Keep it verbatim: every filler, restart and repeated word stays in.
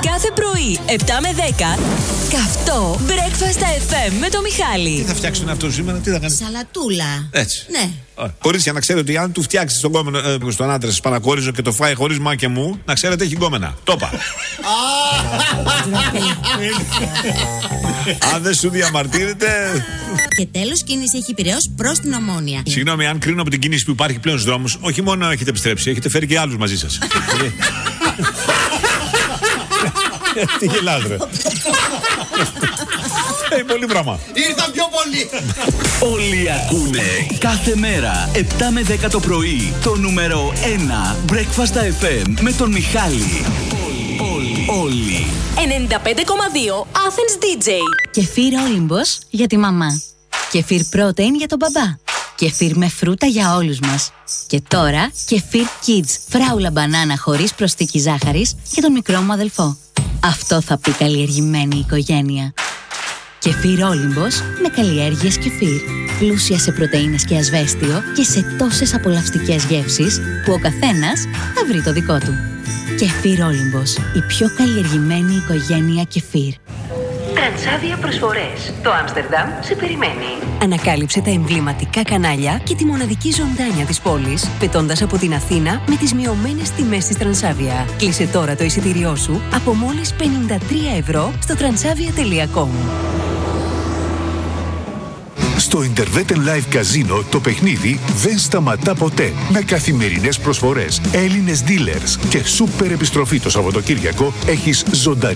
Κάθε πρωί, επτά με δέκα, καυτό Breakfast εφ εμ με το Μιχάλη. Τι θα φτιάξουν αυτό σήμερα, τι θα κάνει? Σαλατούλα. Έτσι. Ναι. Κορίτσια, να ξέρετε ότι αν του φτιάξει στον, κόμενο, ε, στον άντρα σα παρακόριζο και το φάει χωρίς μα και μου, να ξέρετε έχει γκόμενα. Το είπα. Αν δεν σου διαμαρτύρεται. Και τέλος, κίνηση έχει Πειραιώς προς την Ομόνια. Συγγνώμη, αν κρίνω από την κίνηση που υπάρχει πλέον στους δρόμους, όχι μόνο έχετε επιστρέψει, έχετε φέρει και άλλους μαζί σας. Τι γελάδρε. Έχει πολύ πράγμα. Ήρθαν πιο πολύ. Όλοι ακούνε κάθε μέρα επτά με δέκα το πρωί το νούμερο ένα Breakfast εφ εμ με τον Μιχάλη. Όλοι, όλοι. ενενήντα πέντε κόμμα δύο Athens ντι τζέι. Κεφίρ Όλυμπος για τη μαμά. Κεφίρ Protein για τον μπαμπά. Κεφίρ με φρούτα για όλους μας. Και τώρα κεφίρ Kids φράουλα μπανάνα χωρίς προσθήκη ζάχαρης για τον μικρό μου αδελφό. Αυτό θα πει καλλιεργημένη οικογένεια. Κεφίρ Όλυμπος με καλλιέργειες κεφίρ. Πλούσια σε πρωτεΐνες και ασβέστιο και σε τόσες απολαυστικές γεύσεις που ο καθένας θα βρει το δικό του. Κεφίρ Όλυμπος, η πιο καλλιεργημένη οικογένεια κεφίρ. Τρανσάβια προσφορές. Το Άμστερνταμ σε περιμένει. Ανακάλυψε τα εμβληματικά κανάλια και τη μοναδική ζωντάνια της πόλης, πετώντας από την Αθήνα με τις μειωμένες τιμές της Τρανσάβια. Κλείσε τώρα το εισιτήριό σου από μόλις πενήντα τρία ευρώ στο τρανσάβια τελεία κομ. Στο Interveten Live Casino το παιχνίδι δεν σταματά ποτέ. Με καθημερινές προσφορές, Έλληνες dealers και σούπερ επιστροφή το Σαββατοκύριακο έχεις ζωντανή